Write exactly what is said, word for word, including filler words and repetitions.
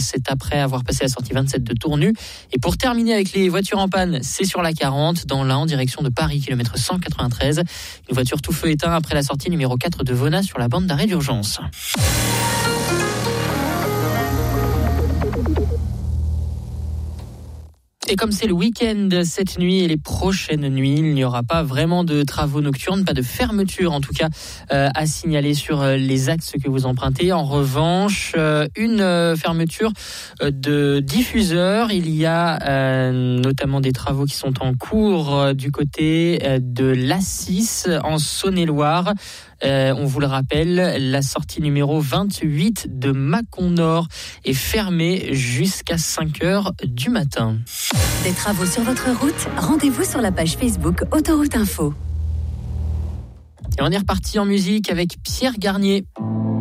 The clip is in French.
c'est après avoir passé la sortie vingt-sept de Tournu. Et pour terminer avec les voitures en panne, c'est sur la quarante, dans l'Ain, en direction de Paris, kilomètre cent quatre-vingt-treize. Une voiture tout feu éteint après la sortie numéro quatre de Vona sur la bande d'arrêt d'urgence. Et comme c'est le week-end cette nuit et les prochaines nuits, il n'y aura pas vraiment de travaux nocturnes, pas de fermeture en tout cas euh, à signaler sur les axes que vous empruntez. En revanche, euh, une euh, fermeture euh, de diffuseurs. Il y a euh, notamment des travaux qui sont en cours euh, du côté euh, de l'A six en Saône-et-Loire. Euh, on vous le rappelle, la sortie numéro vingt-huit de Mâcon Nord est fermée jusqu'à cinq heures du matin. Des travaux sur votre route, rendez-vous sur la page Facebook Autoroute Info. Et on est reparti en musique avec Pierre Garnier.